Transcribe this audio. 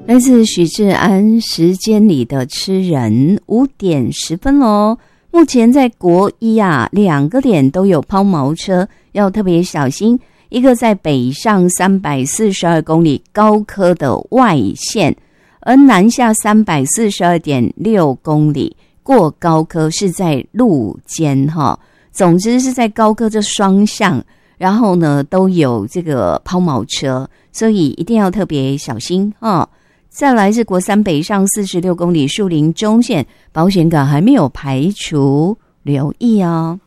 来自许志安时间里的吃人，5点10分咯。目前在国一2个点都有抛锚车，要特别小心。一个在北上342公里高科的外线，而南下342.6公里过高科是在路肩哈。总之是在高科这双向，然后呢都有这个抛锚车，所以一定要特别小心哈。再来是国3北上46公里树林中线，保险港还没有排除，留意哦。